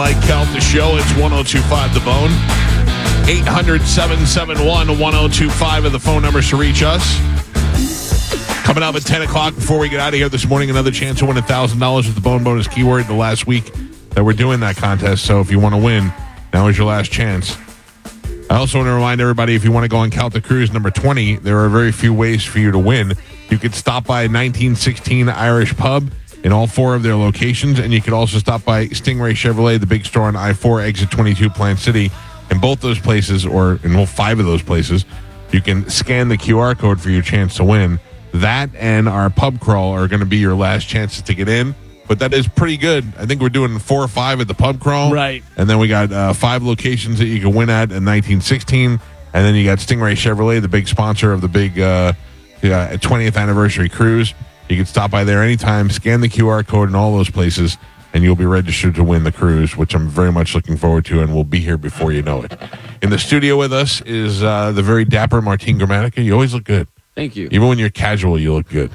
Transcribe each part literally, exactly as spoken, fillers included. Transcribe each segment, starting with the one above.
Mike Kelt, the show. It's one oh two five The Bone. eight hundred, seven seven one, one oh two five are the phone numbers to reach us. Coming up at ten o'clock before we get out of here this morning, another chance to win one thousand dollars with the Bone Bonus keyword the last week that we're doing that contest. So if you want to win, now is your last chance. I also want to remind everybody, if you want to go on Celtic Cruise number twenty, there are very few ways for you to win. You could stop by nineteen sixteen Irish Pub in all four of their locations, and you could also stop by Stingray Chevrolet, the big store on I four, exit twenty-two, Plant City. In both those places, or in all five of those places, you can scan the Q R code for your chance to win. That and our pub crawl are going to be your last chances to get in. But that is pretty good. I think we're doing four or five at the pub crawl. Right. And then we got uh, five locations that you can win at in nineteen sixteen. And then you got Stingray Chevrolet, the big sponsor of the big uh, uh, twentieth anniversary cruise. You can stop by there anytime, scan the Q R code in all those places, and you'll be registered to win the cruise, which I'm very much looking forward to, and we'll be here before you know it. In the studio with us is uh, the very dapper Martin Gramatica. You always look good. Thank you. Even when you're casual, you look good.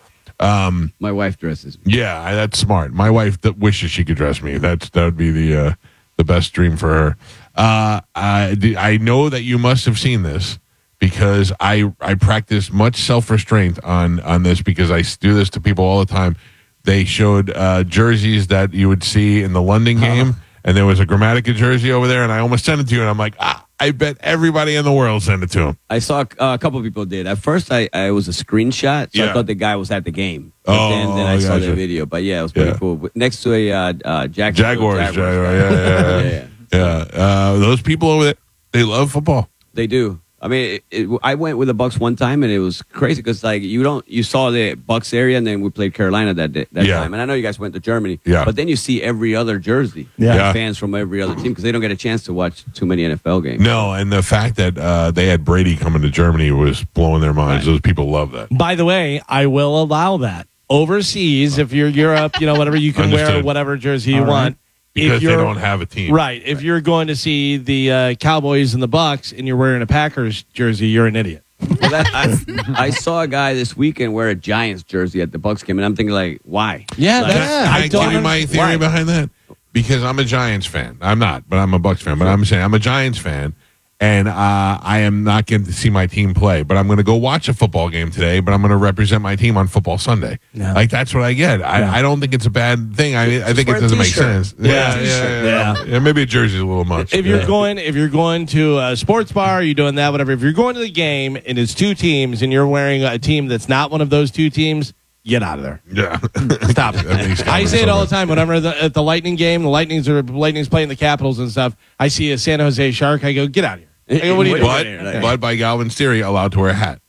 Um, My wife dresses me. Yeah, I- that's smart. My wife that wishes she could dress me. That's that would be the uh, the best dream for her. Uh, I the- I know that you must have seen this because I I practice much self restraint on on this because I do this to people all the time. They showed uh, jerseys that you would see in the London game, and there was a Gramatica jersey over there, and I almost sent it to you, and I'm like, ah, I bet everybody in the world sent it to him. I saw uh, a couple of people did. At first, I, I was a screenshot, so Yeah. I thought the guy was at the game. But Oh, then, then I saw gotcha. the video. But yeah, it was pretty Yeah. cool. Next to a uh, uh, Jack- Jaguars, Jaguars. Jaguar, yeah, yeah, yeah. yeah. yeah. Uh, those people over there, they love football. They do. I mean, it, it, I went with the Bucks one time, and it was crazy because like you don't you saw the Bucks area, and then we played Carolina that day, that Yeah. time. And I know you guys went to Germany, Yeah. but then you see every other jersey, Yeah. Yeah. fans from every other team because they don't get a chance to watch too many N F L games. No, and the fact that uh, they had Brady coming to Germany was blowing their minds. Right. Those people love that. By the way, I will allow that. Overseas, if you're Europe, you know, whatever, you can wear Understood. whatever jersey you All right. want. Because if they you're, don't have a team. Right. If you're going to see the uh, Cowboys and the Bucks and you're wearing a Packers jersey, you're an idiot. Well, that, I, I saw a guy this weekend wear a Giants jersey at the Bucks game, and I'm thinking like, why? Yeah, Like, that's, Can I, I don't give you my understand- theory why? behind that? Because I'm a Giants fan. I'm not, but I'm a Bucks fan. But I'm saying I'm a Giants fan, and uh, I am not going to see my team play. But I'm going to go watch a football game today. But I'm going to represent my team on football Sunday. Yeah. Like that's what I get. I, Yeah. I don't think it's a bad thing. I, I think wear it a doesn't make t-shirt. sense. Yeah, yeah, yeah, Yeah. yeah. Maybe a jersey's a little much. If you're Yeah. going, if you're going to a sports bar, you're doing that, whatever. If you're going to the game and it's two teams and you're wearing a team that's not one of those two teams, get out of there. yeah, Stop it. That makes I say it all the sense. time. Whenever the, at the Lightning game, the Lightnings are Lightning's playing the Capitals and stuff. I see a San Jose Shark. I go, get out of here. I go, what are you doing? But, Right. but by Galvin Sterry, allowed to wear a hat.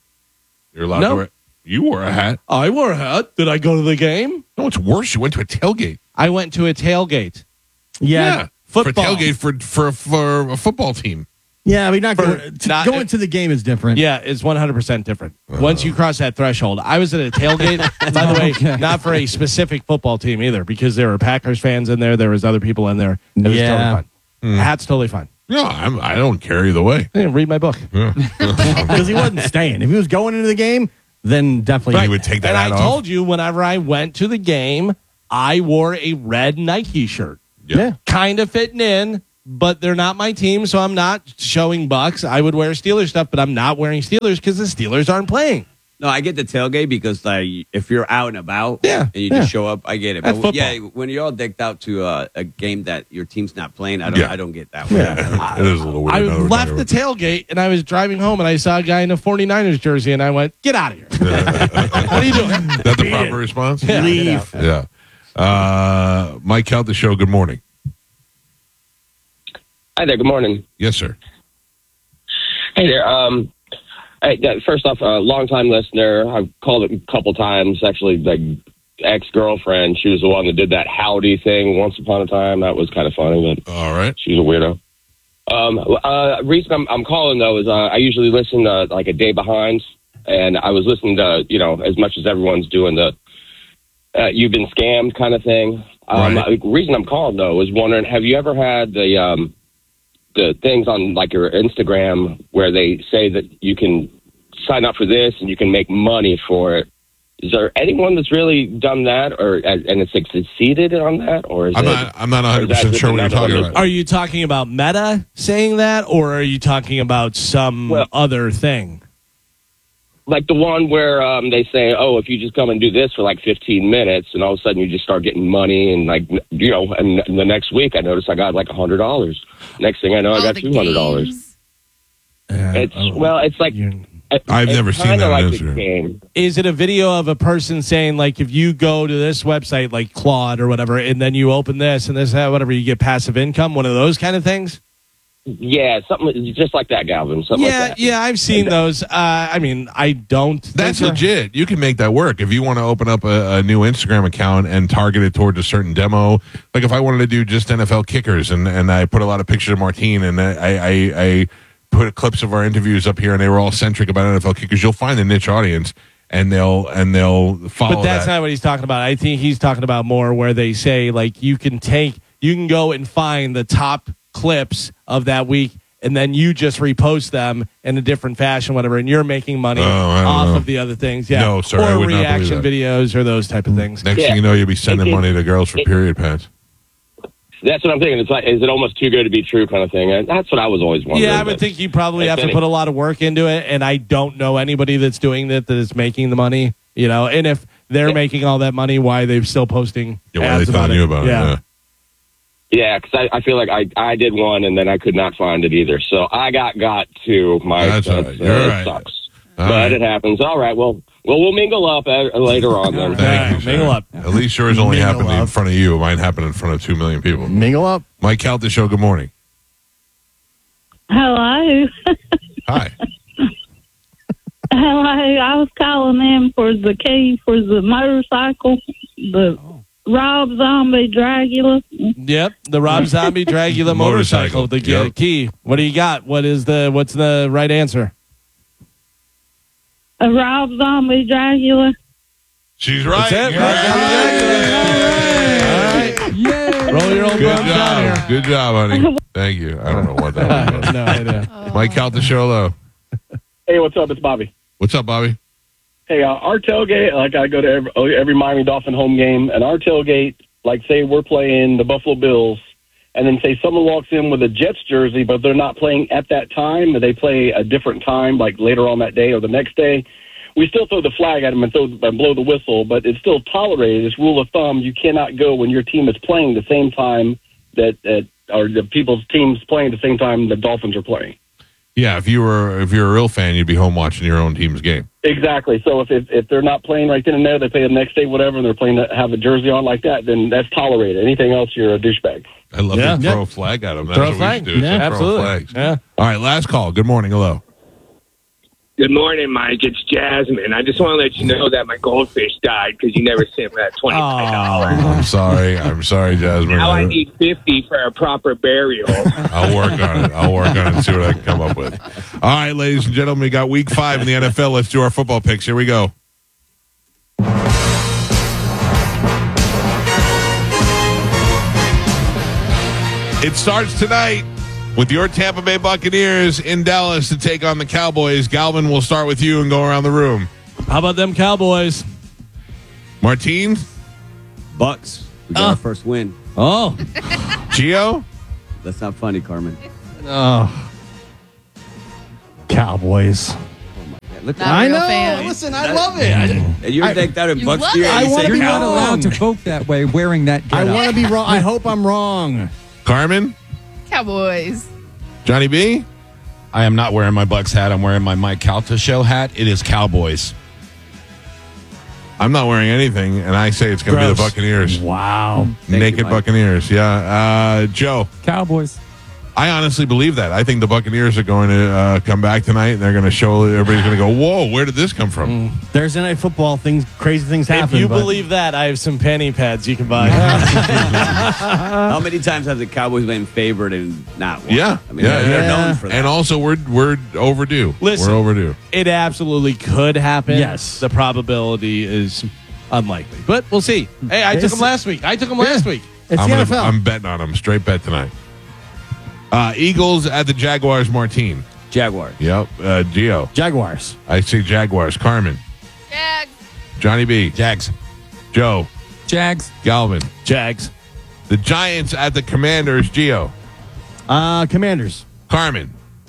You're allowed No. to wear. You wore a hat. I wore a hat. Did I go to the game? No, it's worse. You went to a tailgate. I went to a tailgate. Yeah, for Football. tailgate for for for a football team. yeah. I mean, not, For- going, to, not- going to the game is different. Yeah, it's one hundred percent different. Once you cross that threshold. I was at a tailgate, by the way, Okay. not for a specific football team either, because there were Packers fans in there. There was other people in there. It was Yeah. totally fun. Hat's totally fun. No, I'm, I don't care either way. Yeah, read my book. because he wasn't staying. If he was going into the game, then definitely He would take that And hat I off. told you, whenever I went to the game, I wore a red Nike shirt. Yeah. Yeah. Kind of fitting in, but they're not my team, so I'm not showing Bucks. I would wear Steelers stuff, but I'm not wearing Steelers because the Steelers aren't playing. No, I get the tailgate because like if you're out and about, Yeah, and you yeah. just show up, I get it. That's But football. yeah, when you're all decked out to uh, a game that your team's not playing, I don't, Yeah. I don't get that one. Yeah, it is a little weird. I now that we're left talking the tailgate and I was driving home and I saw a guy in a 49ers jersey and I went, get out of here. What are you doing? about it. Is that the proper response? Yeah. leave. Yeah. Uh, Mike Kelt, the show. Good morning. Hi there. Good morning. Yes, sir. Hey there. Um, hey, uh, first off, a long-time listener. I've called it a couple times. Actually, the ex-girlfriend, she was the one that did that howdy thing once upon a time. That was kind of funny, but All right. she's a weirdo. Um, uh, reason I'm, I'm calling, though, is uh, I usually listen to, like, a day behind, and I was listening to, you know, as much as everyone's doing the uh, you've been scammed kind of thing. Um, Right. The reason I'm calling, though, is wondering, have you ever had the... Um, the things on like your Instagram where they say that you can sign up for this and you can make money for it. is there anyone that's really done that, or and it's succeeded on that, or is I'm it, not. I'm not or 100 is that percent just sure what you're another talking one about. that's- Are you talking about Meta saying that, or are you talking about some Well- other thing? Like the one where um, they say, oh, if you just come and do this for like fifteen minutes, and all of a sudden you just start getting money, and like, you know, and, and the next week I noticed I got like one hundred dollars. Next thing I know, I All got the two hundred dollars. games. It's, well, it's like, You- I've it's never seen kinda that on like a Instagram. game. Is it a video of a person saying, like, if you go to this website, like Claude or whatever, and then you open this and this, that, whatever, you get passive income? One of those kind of things? Yeah, something just like that, Galvin. Something Yeah, like that. yeah, I've seen those. Uh, I mean, I don't. That's think they're- legit. You can make that work if you want to open up a, a new Instagram account and target it towards a certain demo. Like if I wanted to do just N F L kickers, and, and I put a lot of pictures of Martine, and I, I, I put clips of our interviews up here, and they were all centric about N F L kickers. You'll find a niche audience, and they'll and they'll follow. But that's that. not what he's talking about. I think he's talking about more where they say, like, you can take, you can go and find the top clips of that week, and then you just repost them in a different fashion, whatever, and you're making money Oh, I don't off know. of the other things. Yeah. No, sir, I Or would not believe reaction that. videos or those type of things. Next Yeah. thing you know, you'll be sending It- it- money to girls for it- period pads. That's what I'm thinking. It's like, is it almost too good to be true kind of thing? And that's what I was always wondering. Yeah, I would but- think you probably If have to any- put a lot of work into it, and I don't know anybody that's doing that that is making the money. You know, and if they're Yeah. making all that money, why they're still posting? Yeah, why are they ads telling about you it? about yeah. it? Yeah. Yeah, because I, I feel like I, I did one and then I could not find it either. So I got got to my. That's all right. You're uh, all right. Sucks, All but right. it happens. All right. Well, well, we'll mingle up uh, later on then. Thank you, Right, sir. mingle up. At least yours only Mingle happened in up. front of you. Mine happened in front of two million people. Mingle up. Mike Calta Show, good morning. Hello. Hi. Hello. I was calling in for the key for the motorcycle, the Rob Zombie Dragula. Yep, the Rob Zombie Dragula Motorcycle. motorcycle. The Yep. key. What do you got? What is the what's the right answer? A Rob Zombie Dragula. She's right. That's it. You're Rob right. Zombie Dragula. All right. Roll your old Good bones down job. Good job, honey. Thank you. I don't know what that here. was. no idea. Mike Calta Show, hello. Hey, what's up? It's Bobby. What's up, Bobby? Hey, uh, our tailgate, like I go to every, every Miami Dolphin home game, and our tailgate, like say we're playing the Buffalo Bills, and then say someone walks in with a Jets jersey, but they're not playing at that time, they play a different time, like later on that day or the next day, we still throw the flag at them and, throw, and blow the whistle, but it's still tolerated. It's rule of thumb. You cannot go when your team is playing the same time that, that or the people's teams playing the same time the Dolphins are playing. Yeah, if you were if you're a real fan, you'd be home watching your own team's game. Exactly. So if, if if they're not playing right then and there, they play the next day, whatever, and they're playing to have a jersey on like that, then that's tolerated. Anything else, you're a douchebag. I love Yeah. to throw a flag at them. That's Throw a what flag. we should do. Yeah, Start throwing absolutely. flags. Yeah. All right, last call. Good morning. Hello. Good morning, Mike. It's Jasmine. I just want to let you know that my goldfish died because you never sent me that twenty-five dollars. I'm sorry. I'm sorry, Jasmine. Now I need fifty for a proper burial. I'll work on it. I'll work on it and see what I can come up with. All right, ladies and gentlemen, we got week five in the N F L. Let's do our football picks. Here we go. It starts tonight with your Tampa Bay Buccaneers in Dallas to take on the Cowboys. Galvin, we'll start with you and go around the room. How about them Cowboys? Martine? Bucks. We got Oh. our first win. Oh, Gio? That's not funny, Carmen. Oh. Cowboys. Look, Not I a real know. fan. Listen, I love it. and you're I- decked out in You Bucks love gear. it. and I you wanna say be you're You're not not wrong. allowed to vote that way wearing that I getup. want to be wrong. I hope I'm wrong. Carmen? Cowboys. Johnny B? I am not wearing my Bucks hat. I'm wearing my Mike Calta Show hat. It is Cowboys. I'm not wearing anything, and I say it's going to be the Gross. Buccaneers. Wow. Thank Naked you, Mike. Buccaneers. Yeah. Uh, Joe? Cowboys. I honestly believe that. I think the Buccaneers are going to uh, come back tonight, and they're going to show everybody's going to go, whoa, where did this come from? Thursday night football things, crazy things if happen. you but- believe that, I have some panty pads you can buy. How many times have the Cowboys been favored and not won? Yeah. I mean, Yeah, they're yeah. known for that. And also, we're we're overdue. Listen. We're overdue. It absolutely could happen. Yes. The probability is unlikely, but we'll see. Hey, I took It's- them last week. I took them last week. It's I'm, the gonna- N F L. I'm betting on them. Straight bet tonight. Uh, Eagles at the Jaguars, Martine. Jaguars. Yep. Uh, Gio. Jaguars. I say Jaguars. Carmen. Jags. Johnny B. Jags. Joe. Jags. Galvin. Jags. The Giants at the Commanders. Gio. Uh, Commanders. Carmen.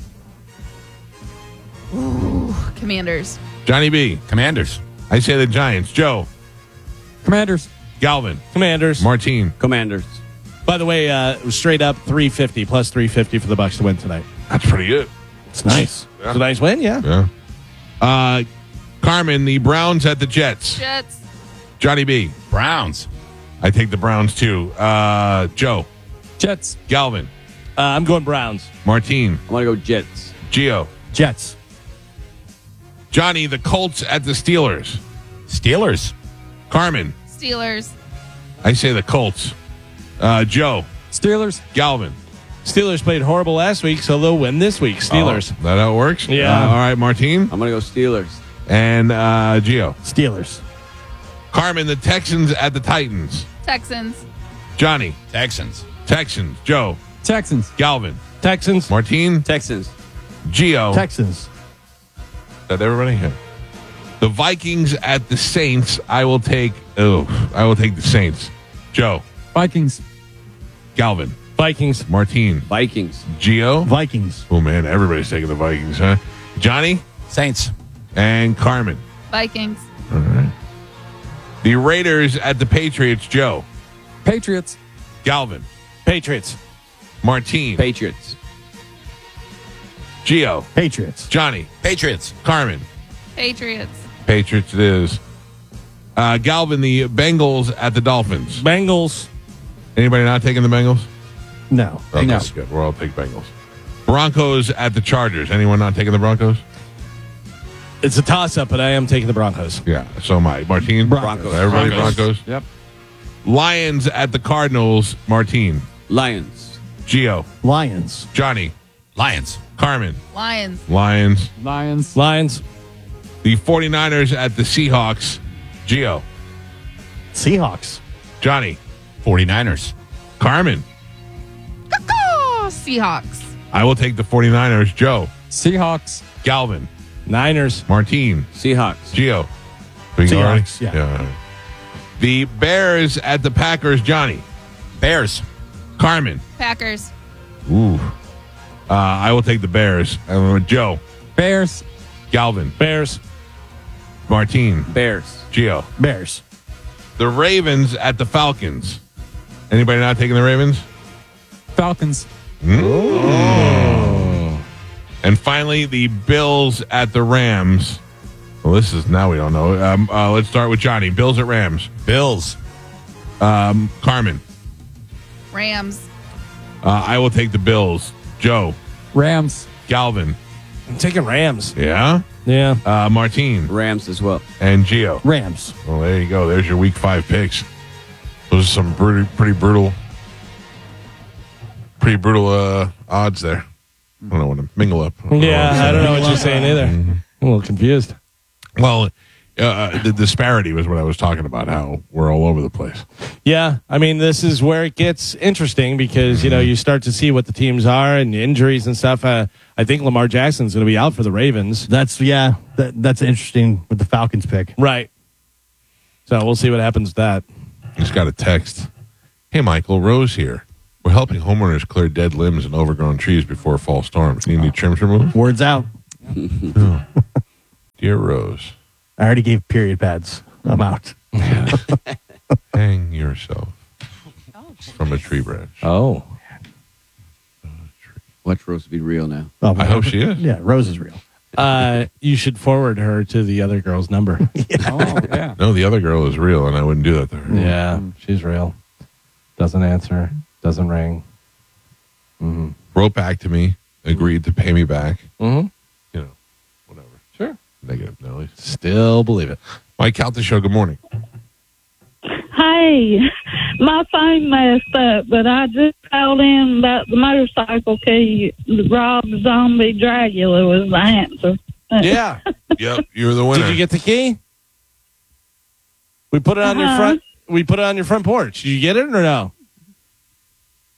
Commanders. Johnny B. Commanders. I say the Giants. Joe. Commanders. Galvin. Commanders. Martine. Commanders. By the way, uh, it was straight up three fifty plus three fifty for the Bucks to win tonight. That's pretty good. It's nice. Yeah. It's a nice win, yeah. Yeah. Uh, Carmen, the Browns at the Jets. Jets. Johnny B. Browns. I take the Browns too. Uh, Joe. Jets. Galvin. Uh, I'm going Browns. Martine. I want to go Jets. Gio. Jets. Johnny, the Colts at the Steelers. Steelers. Carmen. Steelers. I say the Colts. Uh, Joe. Steelers. Galvin. Steelers played horrible last week, so they'll win this week. Steelers. Oh, that how it works? Yeah. Uh, all right, Martine. I'm going to go Steelers. And uh, Gio. Steelers. Carmen, the Texans at the Titans. Texans. Johnny. Texans. Texans. Joe. Texans. Galvin. Texans. Martine. Texans. Gio. Texans. That everybody? Yeah. The Vikings at the Saints. I will take. Oh, I will take the Saints. Joe. Vikings. Galvin. Vikings. Martine. Vikings. Gio. Vikings. Oh man, everybody's taking the Vikings, huh? Johnny Saints. and Carmen. Vikings. All right. The Raiders at the Patriots. Joe. Patriots. Galvin. Patriots. Martine. Patriots. Gio. Patriots. Johnny. Patriots. Carmen. Patriots. Patriots it is. Uh, Galvin, the Bengals at the Dolphins. Bengals. Anybody not taking the Bengals? No. Okay, No. good. We'll all take Bengals. Broncos at the Chargers. Anyone not taking the Broncos? It's a toss-up, but I am taking the Broncos. Yeah, so am I. Martine? Broncos. Everybody Broncos. Broncos? Yep. Lions at the Cardinals. Martine. Lions. Gio. Lions. Johnny. Lions. Carmen. Lions. Lions. Lions. Lions. The 49ers at the Seahawks. Gio. Seahawks. Johnny. 49ers. Carmen. Caw-caw. Seahawks. I will take the 49ers. Joe. Seahawks. Galvin. Niners. Martine. Seahawks. Gio. We go already? Seahawks, yeah. all right. The Bears at the Packers. Johnny. Bears. Carmen. Packers. Ooh. Uh, I will take the Bears. Uh, Joe. Bears. Galvin. Bears. Martine. Bears. Gio. Bears. The Ravens at the Falcons. Anybody not taking the Ravens? Falcons. And finally, the Bills at the Rams. Well, this is now we don't know. Um, uh, let's start with Johnny. Bills at Rams. Bills. Um, Carmen. Rams. Uh, I will take the Bills. Joe. Rams. Galvin. I'm taking Rams. Yeah. Yeah. Uh, Martine. Rams as well. And Gio. Rams. Well, there you go. There's your week five picks. Those are some pretty, pretty brutal, pretty brutal uh, odds there. I don't know what to mingle up. Yeah, I don't know what you're saying either. Mm-hmm. I'm a little confused. Well, uh, the disparity was what I was talking about, how we're all over the place. Yeah, I mean, this is where it gets interesting because, you know, you start to see what the teams are and injuries and stuff. Uh, I think Lamar Jackson's going to be out for the Ravens. That's, yeah, that, that's interesting with the Falcons pick. Right. So we'll see what happens with that. Just got a text. Hey, Michael, Rose here. We're helping homeowners clear dead limbs and overgrown trees before fall storms. Need any trims removed? Words out. Dear Rose, I already gave period pads. I'm out. hang yourself from a tree branch. Oh. Watch Rose be real now. Oh, I hope she is. Yeah, Rose is real. Uh, you should forward her to the other girl's number. Oh, yeah. No, the other girl is real, and I wouldn't do that to her. Yeah, she's real. Doesn't answer. Doesn't ring. Mm-hmm. Wrote back to me, agreed to pay me back. Mm-hmm. You know, whatever. Sure. Negative Nelly. Still believe it. Mike Calta Show, good morning. Hey, my phone messed up, but I just called in about the motorcycle key. Rob Zombie Dracula was the answer. Yeah. Yep, you're the winner. Did you get the key? We put it on your Uh-huh. front. We put it on your front porch. Did you get it or no?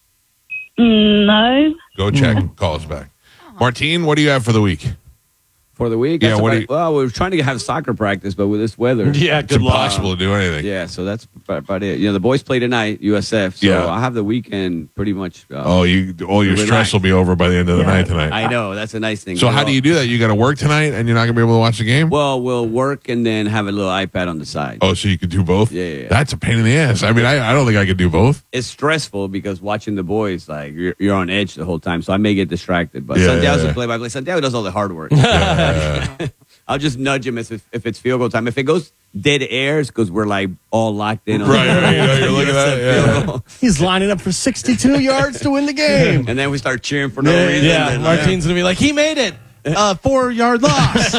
No. Go check. Call us back. Martine, what do you have for the week? For the week? Yeah, That's what about- do you- well, we were trying to have soccer practice, but with this weather. Yeah, It's good luck. impossible to do anything. Yeah, so that's about about it. You know, the boys play tonight, U S F. So Yeah. I have the weekend pretty much. Uh, Oh, you all your Relax. stress will be over by the end of the yeah, night tonight. I know. That's a nice thing. So how do you do that? You got to work tonight, and you're not going to be able to watch the game. Well, we'll work and then have a little iPad on the side. Oh, so you could do both? Yeah, yeah, yeah. That's a pain in the ass. I mean, I, I don't think I could do both. It's stressful because watching the boys, like, you're, you're on edge the whole time. So I may get distracted. But Yeah, Santiago's yeah, a yeah. play-by-play. Santiago does all the hard work. Yeah. I'll just nudge him if, if it's field goal time. If it goes dead air, it's because we're, like, all locked in. On Right, right, you know, you're looking at it, yeah. field goal. He's lining up for sixty-two yards to win the game. And then we start cheering for no Yeah, reason. Yeah, and, Martine's gonna be like, he made it. Uh, four yard loss.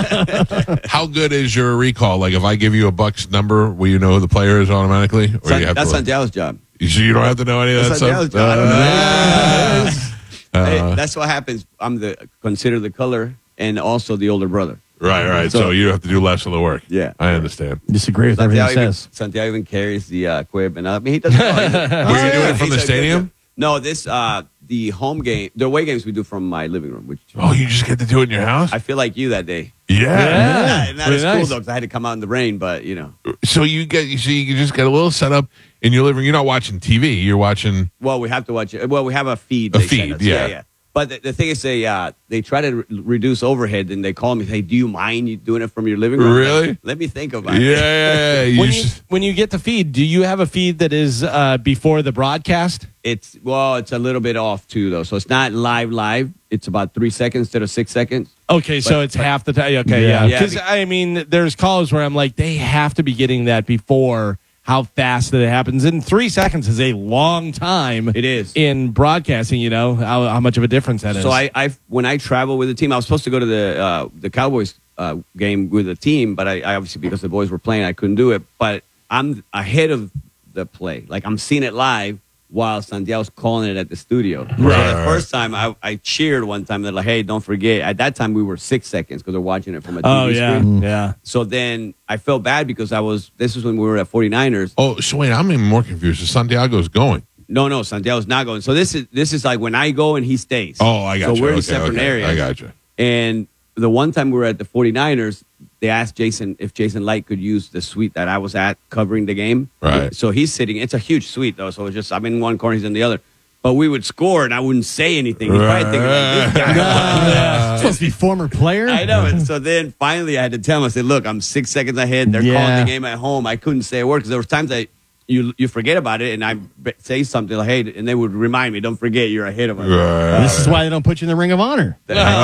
How good is your recall? Like, if I give you a Bucks number, will you know who the player is automatically? Or San- you have that's to, Santiago's job. So you don't have to know any of that That's stuff? Santiago's job. I don't know. Uh, Hey, uh, that's what happens. I'm the consider the color and also the older brother. right, right. So, So- you have to do less of the work. Yeah. I understand. Disagree with everything he Santiago even, says. Santiago even carries the uh, quib, and I mean he doesn't. Were Were you doing it from the stadium? No, this uh, the home game, the away games we do from my living room. Which Oh, you just get to do it in your house? I feel like you that day. Yeah. Yeah. Not pretty as cool nice. though, because I had to come out in the rain. But you know, So you get, so you just get a little setup in your living room. You're not watching T V. You're watching. well, we have to watch it. Well, we have a feed. A they send feed, us. yeah. yeah. But the, the thing is, they uh, they try to re- reduce overhead, and they call me, "Hey, do you mind you doing it from your living room?" Really? Like, let me think about Yeah, it. yeah, yeah. You when you just- when you get the feed, do you have a feed that is uh, before the broadcast? It's well, it's a little bit off too, though. So it's not live, live. It's about three seconds instead of six seconds. Okay, so But- it's half the time. Okay, Yeah. yeah. Yeah, Because be- I mean, there's calls where I'm like, they have to be getting that before how fast that it happens. And three seconds is a long time. It is. in broadcasting. You know how, how much of a difference that is. So I, I, when I travel with the team, I was supposed to go to the uh, the Cowboys uh, game with the team, but I, I obviously because the boys were playing, I couldn't do it. But I'm ahead of the play, like I'm seeing it live while Santiago's calling it at the studio. So Right. the first time I, I cheered one time, they're like, "Hey, don't forget." At that time, we were six seconds because they're watching it from a T V oh yeah, screen. yeah. So then I felt bad because I was. This was when we were at 49ers. Oh, so wait, I'm even more confused. So Santiago's going. No, no, Santiago's not going. So this is this is like when I go and he stays. Oh, I got so you. we're in Okay, separate okay. areas. I got you. And the one time we were at the 49ers, they asked Jason if Jason Light could use the suite that I was at covering the game. Right. So he's sitting. It's a huge suite, though. So it's just, I'm in one corner, he's in the other. But we would score, and I wouldn't say anything. He'd probably think, like, this guy. Supposed to be former player. I know. And so then finally I had to tell him, I said, look, I'm six seconds ahead. They're Yeah. calling the game at home. I couldn't say a word because there were times that you you forget about it, and I b- say something like, hey, and they would remind me, don't forget you're ahead of us. Right. This is why they don't put you in the Ring of Honor.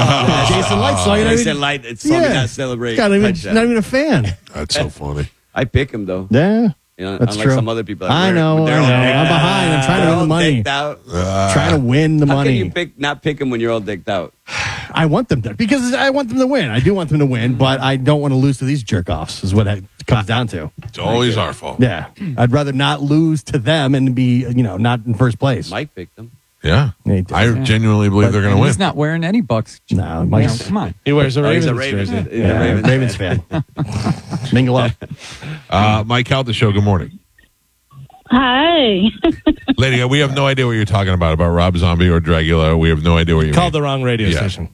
Jason Light saw you. Jason Light, it's saw me not celebrate. Not even, touchdown. not even a fan. That's so funny. I pick him, though. Yeah. You know, That's unlike true. some other people. I we're- know, they're I all know. decked I'm out. behind. I'm trying to They're win the all money. decked out. Trying to win the How money. can you pick not pick them when you're all decked out? I want them to because I want them to win. I do want them to win, but I don't want to lose to these jerk offs. Is what it comes down to. It's always our fault. Yeah, I'd rather not lose to them and be you know not in first place. Mike picked them. Yeah. Yeah, he did. I genuinely believe they're going to win. He's not wearing any Bucks. No, You Mike's know, come on. He wears a Oh, he's Ravens a Ravens. jersey. He's a yeah, Ravens, Ravens fan. Mingle up. Uh, Mike Calta Show, good morning. Hi. Lady, we have no idea what you're talking about, about Rob Zombie or Dragula. We have no idea what you Called mean. the wrong radio Yeah. station.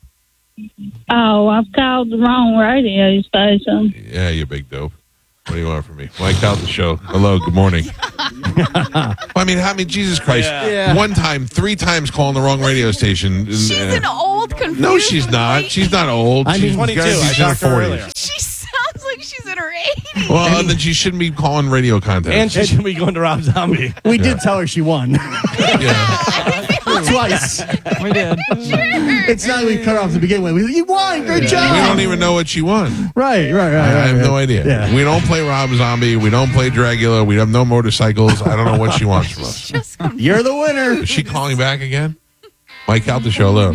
Oh, I've called the wrong radio station. Yeah, you big dope. What do you want from me? Mike Calta Show. Hello, good morning. Well, I mean, I mean, Jesus Christ. Yeah. One time, three times calling the wrong radio station. She's Uh, an old, confused No, she's not. lady. She's not old. I mean, she's twenty-two. gotta be- I she's in her talked to her forties. earlier. She sounds like she's in her eighties. Well, then she shouldn't be calling radio content. And she should be going to Rob Zombie. We did tell her she won yeah. twice. We did. It's not we cut her off to begin with. We, you won. Great job. We don't even know what she won. Right, right, right. I right, have right. no idea. Yeah. We don't play Rob Zombie. We don't play Dragula. We have no motorcycles. I don't know what she wants from us. Just confused. You're the winner. Is she calling back again? Mike Calta Show, hello.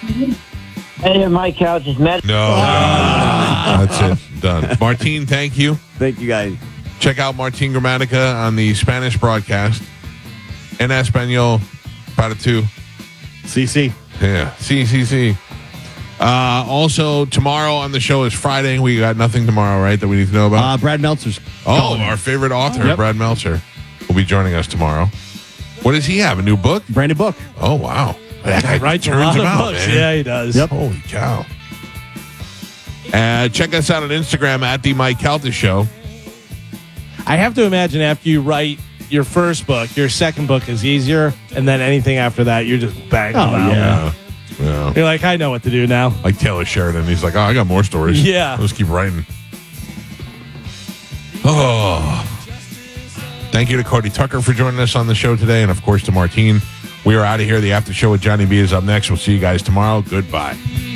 Hey, Mike Couch is met. No, no, no. That's it. Done. Martine, thank you. Thank you, guys. Check out Martine Gramatica on the Spanish broadcast. En Espanol, para tu. C C. Yeah, sí, sí, sí. Uh, also, tomorrow on the show is Friday. We got nothing tomorrow, right, that we need to know about? Uh, Brad Meltzer's. oh, our favorite author, Yep. Brad Meltzer, will be joining us tomorrow. What does he have? A new book? Branded book. Oh, wow. That guy Writes a turns lot them of out, books. man. Yeah, he does. Yep. Holy cow. Uh, check us out on Instagram at the Mike Calta Show. I have to imagine after you write your first book, your second book is easier, and then anything after that, you're just banging Oh, them out. yeah. Yeah. You're like, I know what to do now. Like Taylor Sheridan. He's like, oh, I got more stories. Yeah. Let's keep writing. Oh. Thank you to Cody Tucker for joining us on the show today. And, of course, to Martine. We are out of here. The after show with Johnny B is up next. We'll see you guys tomorrow. Goodbye.